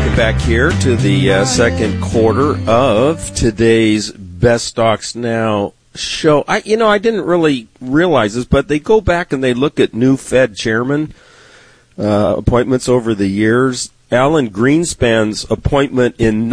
Welcome back here to the second quarter of today's Best Stocks Now show. I didn't really realize this, but they go back and they look at new Fed chairman appointments over the years. Alan Greenspan's appointment in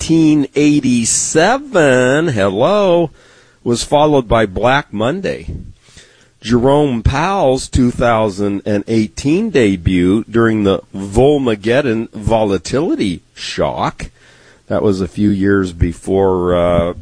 1987, was followed by Black Monday. Jerome Powell's 2018 debut during the Volmageddon volatility shock. That was a few years before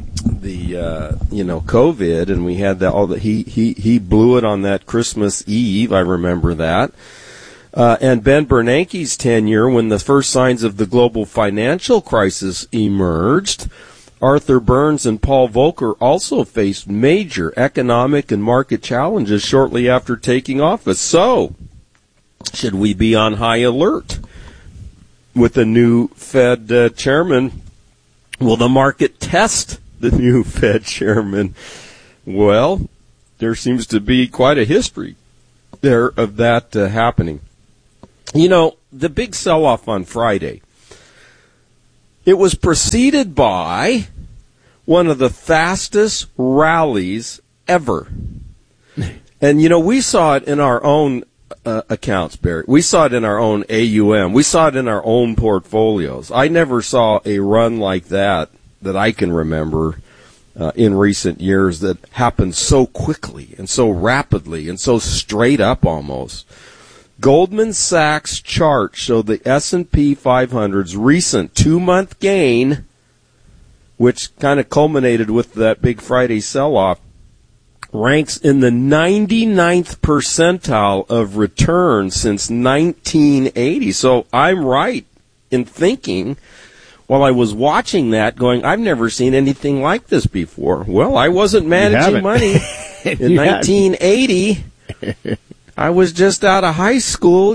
COVID, and we had that. He blew it on that Christmas Eve. I remember that. And Ben Bernanke's tenure, when the first signs of the global financial crisis emerged. Arthur Burns and Paul Volcker also faced major economic and market challenges shortly after taking office. So, should we be on high alert with the new Fed chairman? Will the market test the new Fed chairman? Well, there seems to be quite a history there of that happening. The big sell-off on Friday, it was preceded by one of the fastest rallies ever. And, we saw it in our own accounts, Barry. We saw it in our own AUM. We saw it in our own portfolios. I never saw a run like that I can remember in recent years that happened so quickly and so rapidly and so straight up almost. Goldman Sachs chart showed the S&P 500's recent 2-month gain, which kind of culminated with that big Friday sell-off, ranks in the 99th percentile of return since 1980. So I'm right in thinking, while I was watching that, going, I've never seen anything like this before. Well, I wasn't managing money in 1980. I was just out of high school,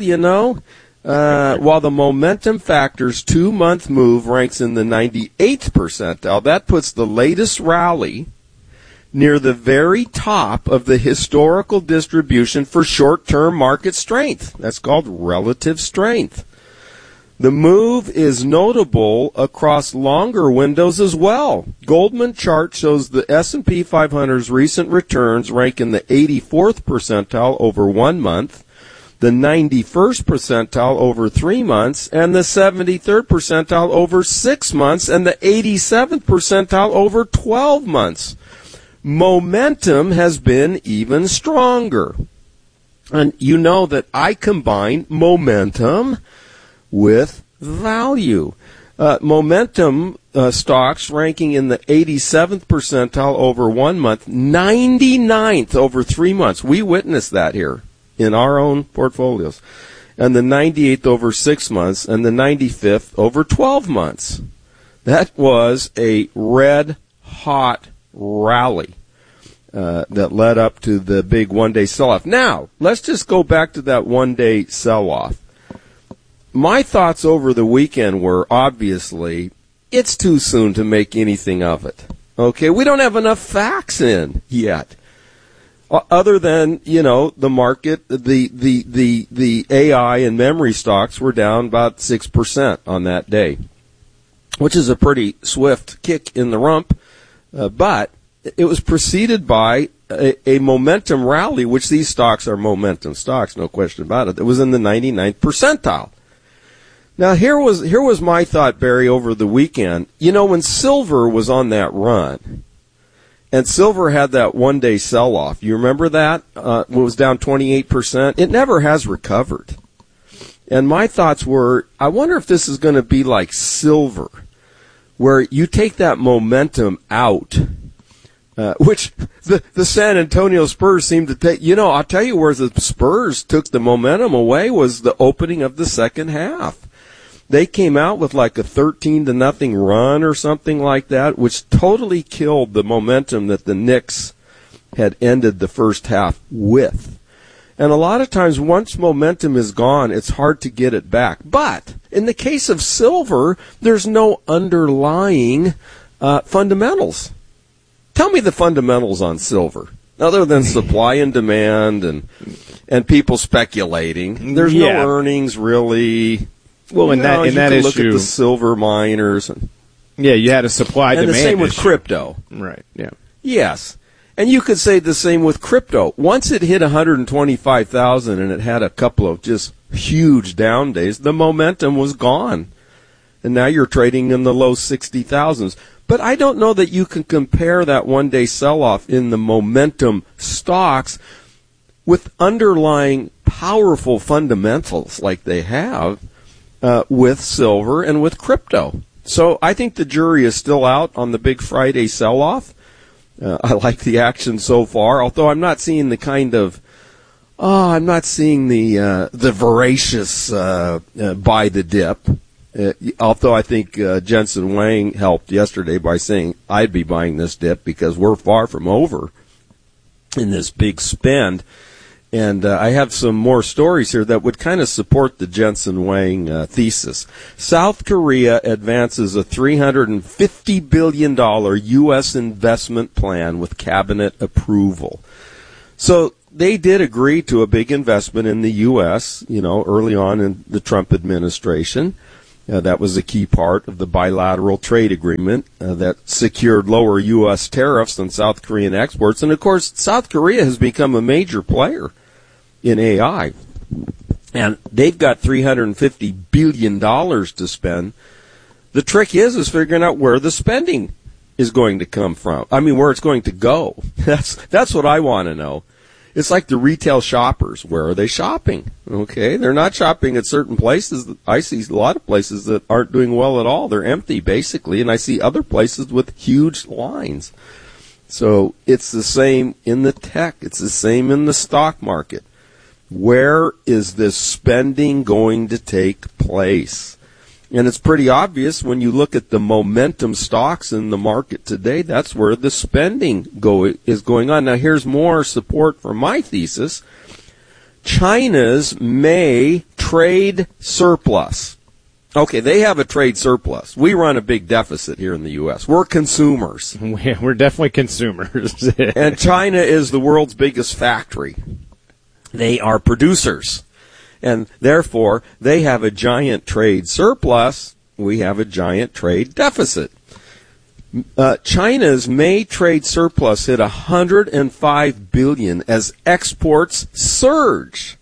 while the momentum factor's 2-month move ranks in the 98th percentile. That puts the latest rally near the very top of the historical distribution for short-term market strength. That's called relative strength. The move is notable across longer windows as well. Goldman chart shows the S&P 500's recent returns rank in the 84th percentile over 1 month, the 91st percentile over 3 months, and the 73rd percentile over 6 months, and the 87th percentile over 12 months. Momentum has been even stronger. And you know that I combine momentum with value. Momentum stocks ranking in the 87th percentile over 1 month, 99th over 3 months. We witnessed that here in our own portfolios. And the 98th over 6 months, and the 95th over 12 months. That was a red-hot rally that led up to the big one-day sell-off. Now, let's just go back to that one-day sell-off. My thoughts over the weekend were, obviously, it's too soon to make anything of it. Okay, we don't have enough facts in yet. Other than, the market, the AI and memory stocks were down about 6% on that day, which is a pretty swift kick in the rump. But it was preceded by a momentum rally, which these stocks are momentum stocks, no question about it. It was in the 99th percentile. Now, here was my thought, Barry, over the weekend. When silver was on that run, and silver had that one-day sell-off, you remember that? It was down 28%. It never has recovered. And my thoughts were, I wonder if this is going to be like silver, where you take that momentum out, which the San Antonio Spurs seem to take. I'll tell you where the Spurs took the momentum away was the opening of the second half. They came out with like a 13-0 run or something like that, which totally killed the momentum that the Knicks had ended the first half with. And a lot of times, once momentum is gone, it's hard to get it back. But in the case of silver, there's no underlying fundamentals. Tell me the fundamentals on silver, other than supply and demand and people speculating. There's no earnings, really. Well, in that issue, look at the silver miners. Yeah, you had a supply and demand. And the same with issue. crypto. Right, yeah. Yes. And you could say the same with crypto. Once it hit 125,000 and it had a couple of just huge down days, the momentum was gone. And now you're trading in the low 60,000s. But I don't know that you can compare that one-day sell-off in the momentum stocks with underlying powerful fundamentals like they have with silver and with crypto. So I think the jury is still out on the big Friday sell-off. I like the action so far, although I'm not seeing the kind of I'm not seeing the voracious buy the dip. Although I think Jensen Wang helped yesterday by saying I'd be buying this dip because we're far from over in this big spend. And I have some more stories here that would kind of support the Jensen Wang thesis. South Korea advances a $350 billion U.S. investment plan with cabinet approval. So they did agree to a big investment in the U.S., early on in the Trump administration. That was a key part of the bilateral trade agreement that secured lower U.S. tariffs on South Korean exports. And, of course, South Korea has become a major player in AI. And they've got $350 billion to spend. The trick is figuring out where the spending is going to come from. I mean, where it's going to go. That's what I want to know. It's like the retail shoppers. Where are they shopping? Okay, they're not shopping at certain places. I see a lot of places that aren't doing well at all. They're empty, basically, and I see other places with huge lines. So it's the same in the tech. It's the same in the stock market. Where is this spending going to take place? And it's pretty obvious when you look at the momentum stocks in the market today, that's where the spending is going on. Now, here's more support for my thesis. China's May trade surplus. Okay, they have a trade surplus. We run a big deficit here in the U.S. We're consumers. We're definitely consumers. And China is the world's biggest factory. They are producers. And therefore, they have a giant trade surplus. We have a giant trade deficit. China's May trade surplus hit $105 billion as exports surge.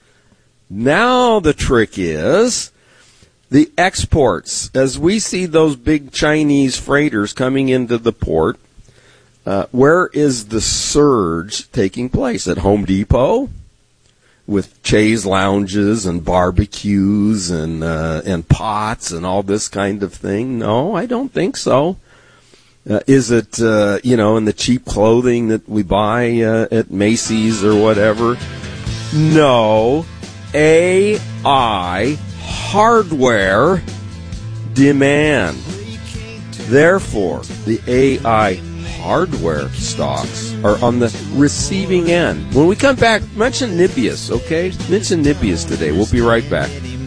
Now the trick is the exports. As we see those big Chinese freighters coming into the port, where is the surge taking place? At Home Depot? With chaise lounges and barbecues and pots and all this kind of thing? No, I don't think so. Is it, in the cheap clothing that we buy at Macy's or whatever? No. AI hardware demand. Therefore, the AI hardware stocks are on the receiving end. When we come back, mention Nibius, okay? Mention Nibius today. We'll be right back.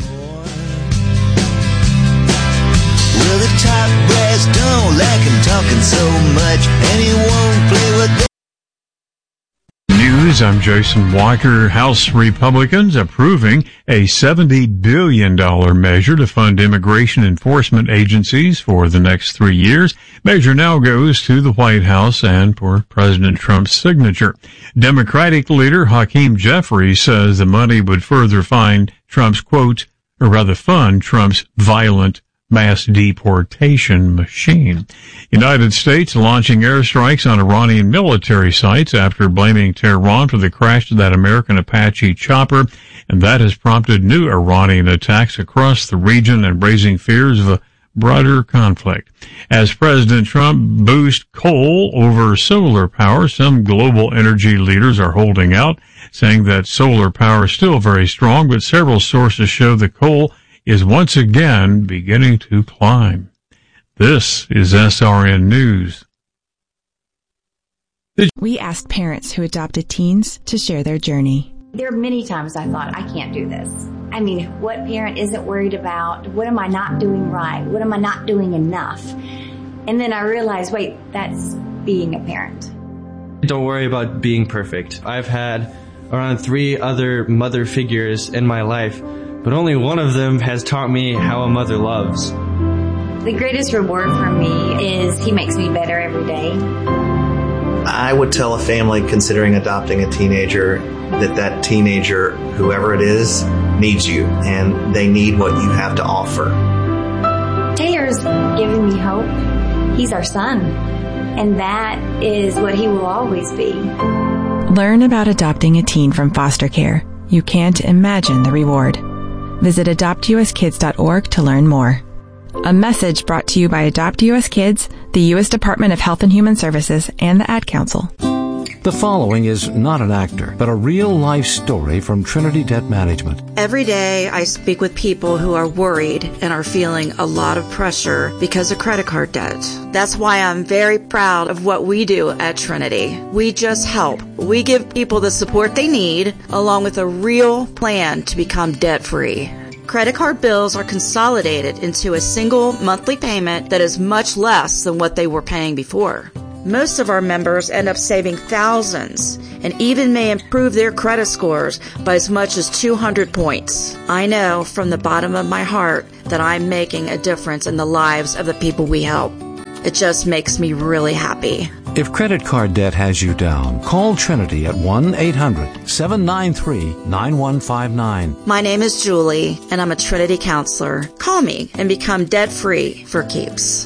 Well, the top brass don't like him talking so much, and he won't play with them. News, I'm Jason Walker. House Republicans approving a $70 billion measure to fund immigration enforcement agencies for the next 3 years. Measure now goes to the White House and for President Trump's signature. Democratic leader Hakeem Jeffries says the money would further fund Trump's, fund Trump's violent mass deportation machine. United States launching airstrikes on Iranian military sites after blaming Tehran for the crash of that American Apache chopper, and that has prompted new Iranian attacks across the region and raising fears of a broader conflict. As President Trump boosts coal over solar power, some global energy leaders are holding out, saying that solar power is still very strong, but several sources show the coal is once again beginning to climb. This is SRN News. We asked parents who adopted teens to share their journey. There are many times I thought, I can't do this. I mean, what parent isn't worried about? What am I not doing right? What am I not doing enough? And then I realized, wait, that's being a parent. Don't worry about being perfect. I've had around 3 other mother figures in my life, but only one of them has taught me how a mother loves. The greatest reward for me is he makes me better every day. I would tell a family considering adopting a teenager that teenager, whoever it is, needs you, and they need what you have to offer. Taylor's given me hope. He's our son, and that is what he will always be. Learn about adopting a teen from foster care. You can't imagine the reward. Visit adoptuskids.org to learn more. A message brought to you by Adopt US Kids, the U.S. Department of Health and Human Services, and the Ad Council. The following is not an actor, but a real-life story from Trinity Debt Management. Every day I speak with people who are worried and are feeling a lot of pressure because of credit card debt. That's why I'm very proud of what we do at Trinity. We just help. We give people the support they need, along with a real plan to become debt-free. Credit card bills are consolidated into a single monthly payment that is much less than what they were paying before. Most of our members end up saving thousands and even may improve their credit scores by as much as 200 points. I know from the bottom of my heart that I'm making a difference in the lives of the people we help. It just makes me really happy. If credit card debt has you down, call Trinity at 1-800-793-9159. My name is Julie, and I'm a Trinity counselor. Call me and become debt-free for keeps.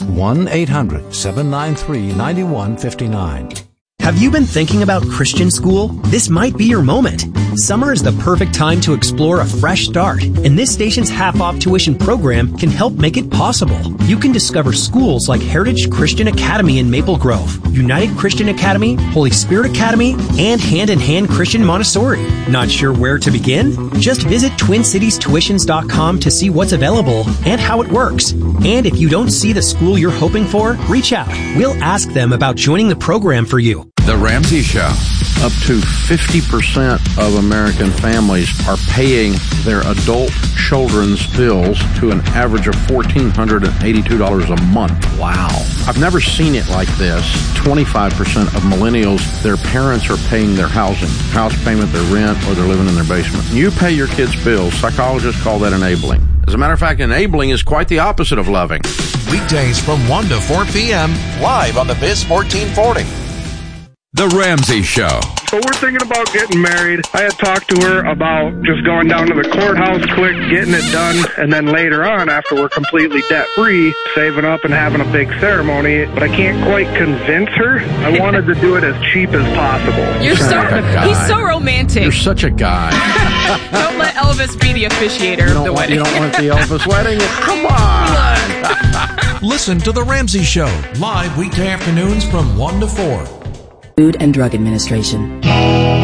1-800-793-9159. Have you been thinking about Christian school? This might be your moment. Summer is the perfect time to explore a fresh start, and this station's half-off tuition program can help make it possible. You can discover schools like Heritage Christian Academy in Maple Grove, United Christian Academy, Holy Spirit Academy, and Hand in Hand Christian Montessori. Not sure where to begin? Just visit TwinCitiesTuitions.com to see what's available and how it works. And if you don't see the school you're hoping for, reach out. We'll ask them about joining the program for you. The Ramsey Show. Up to 50% of American families are paying their adult children's bills to an average of $1,482 a month. Wow. I've never seen it like this. 25% of millennials, their parents are paying their housing, house payment, their rent, or they're living in their basement. You pay your kids' bills. Psychologists call that enabling. As a matter of fact, enabling is quite the opposite of loving. Weekdays from 1 to 4 p.m. live on the Biz 1440. The Ramsey Show. So we're thinking about getting married. I had talked to her about just going down to the courthouse quick, getting it done, and then later on, after we're completely debt-free, saving up and having a big ceremony. But I can't quite convince her. I wanted to do it as cheap as possible. He's so romantic. You're such a guy. Don't let Elvis be the officiator of the wedding. You don't want the Elvis wedding? Come on! Listen to The Ramsey Show, live weekday afternoons from 1 to 4. Food and Drug Administration.